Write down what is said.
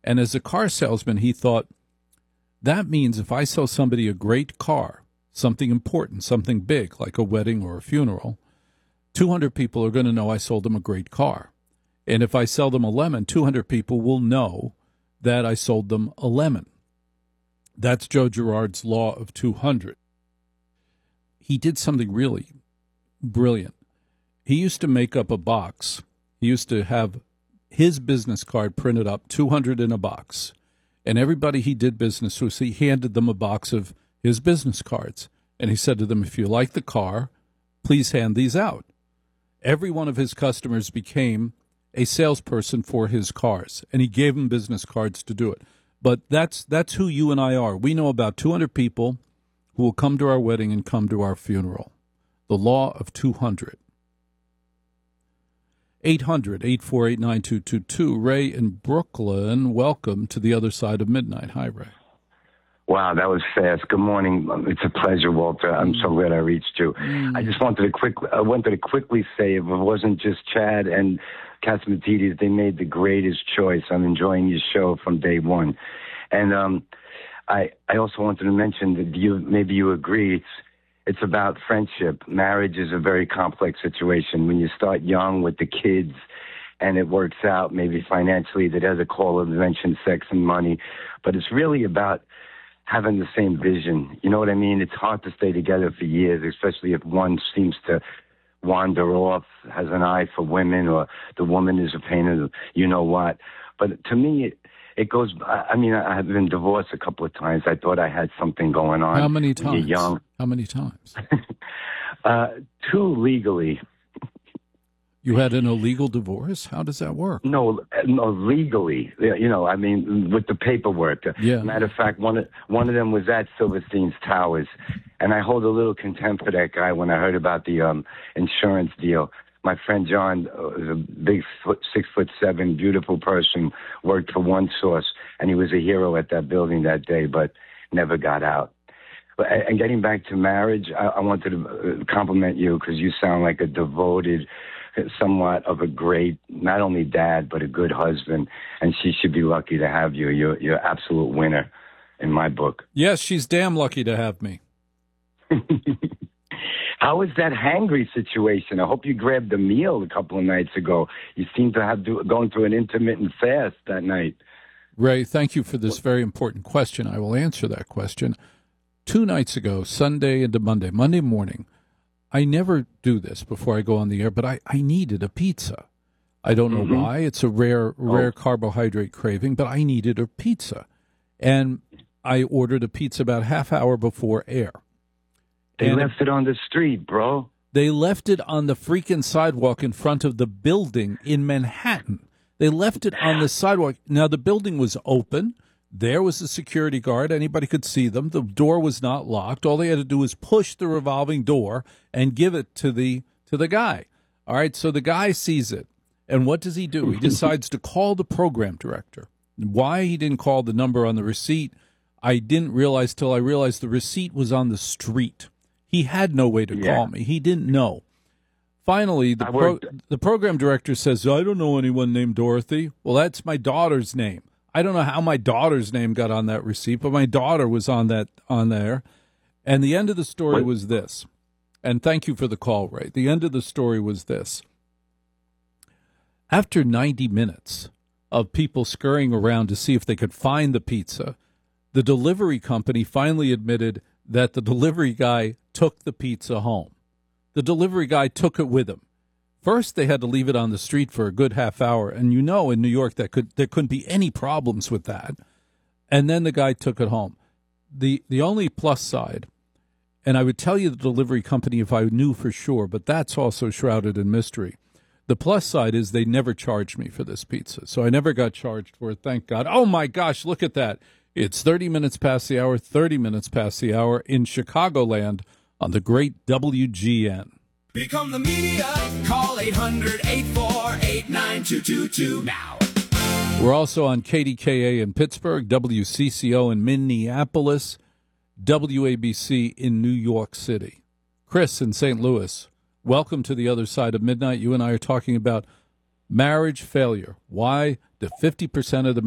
And as a car salesman, he thought, that means if I sell somebody a great car, something important, something big, like a wedding or a funeral, 200 people are going to know I sold them a great car. And if I sell them a lemon, 200 people will know that I sold them a lemon. That's Joe Girard's law of 200. He did something really brilliant. He used to make up a box. He used to have his business card printed up, 200 in a box. And everybody he did business with, he handed them a box of his business cards. And he said to them, if you like the car, please hand these out. Every one of his customers became a salesperson for his cars, and he gave them business cards to do it. But that's who you and I are. We know about 200 people who will come to our wedding and come to our funeral. The law of 200. 800-848-9222. Ray in Brooklyn, welcome to the other side of midnight. Hi, Ray. Wow, that was fast. Good morning. It's a pleasure, Walter. I'm so glad I reached you. I just wanted to quickly say, if it wasn't just Chad and Catsimatidis, they made the greatest choice. I'm enjoying your show from day one. And I also wanted to mention that maybe you agree, it's about friendship. Marriage is a very complex situation. When you start young with the kids and it works out, maybe financially, that has a call of mention sex and money, but it's really about having the same vision. You know what I mean? It's hard to stay together for years, especially if one seems to wander off, has an eye for women, or the woman is a pain in the you-know-what. But to me, it goes, I mean, I have been divorced a couple of times. I thought I had something going on. How many times? When you're young. How many times? 2 legally. You had an illegal divorce? How does that work? No, legally. You know, I mean, with the paperwork. Yeah. Matter of fact, one of them was at Silverstein's Towers, and I hold a little contempt for that guy when I heard about the insurance deal. My friend John was a big 6'7", beautiful person, worked for OneSource, and he was a hero at that building that day, but never got out. And getting back to marriage, I wanted to compliment you because you sound like a devoted, somewhat of a great, not only dad, but a good husband, and she should be lucky to have you. You're an absolute winner in my book. Yes, she's damn lucky to have me. How is that hangry situation? I hope you grabbed a meal a couple of nights ago. You seem to have going through an intermittent fast that night. Ray, thank you for this very important question. I will answer that question. 2 nights ago, Sunday into Monday morning, I never do this before I go on the air, but I needed a pizza. I don't know why. It's a rare carbohydrate craving, but I needed a pizza. And I ordered a pizza about half hour before air. They left it on the street, bro. They left it on the freaking sidewalk in front of the building in Manhattan. They left it on the sidewalk. Now, the building was open. There was a security guard. Anybody could see them. The door was not locked. All they had to do was push the revolving door and give it to the guy. All right, so the guy sees it. And what does he do? He decides to call the program director. Why he didn't call the number on the receipt, I didn't realize till I realized the receipt was on the street. He had no way to call me. He didn't know. Finally, the program director says, I don't know anyone named Dorothy. Well, that's my daughter's name. I don't know how my daughter's name got on that receipt, but my daughter was on there. And the end of the story was this. And thank you for the call, Ray. The end of the story was this. After 90 minutes of people scurrying around to see if they could find the pizza, the delivery company finally admitted that the delivery guy took the pizza home. The delivery guy took it with him. First, they had to leave it on the street for a good half hour, and you know in New York there couldn't be any problems with that. And then the guy took it home. The only plus side, and I would tell you the delivery company if I knew for sure, but that's also shrouded in mystery. The plus side is they never charged me for this pizza, so I never got charged for it, thank God. Oh, my gosh, look at that. It's 30 minutes past the hour in Chicagoland on the great WGN. Become the media. Call 800-848-9222 now. We're also on KDKA in Pittsburgh, WCCO in Minneapolis, WABC in New York City. Chris in St. Louis, welcome to the other side of midnight. You and I are talking about marriage failure. Why do 50% of the